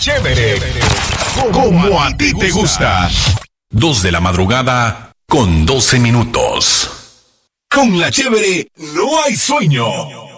Chévere. Como a ti te gusta. 2 de la madrugada con 12 minutos. Con la Chévere no hay sueño.